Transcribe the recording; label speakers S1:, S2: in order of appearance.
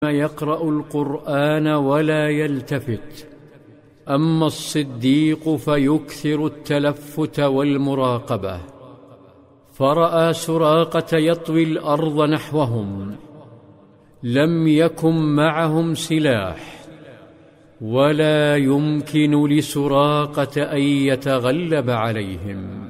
S1: يقرأ القرآن ولا يلتفت، أما الصديق فيكثر التلفت والمراقبة. فرأى سراقة يطوي الأرض نحوهم، لم يكن معهم سلاح، ولا يمكن لسراقة أن يتغلب عليهم.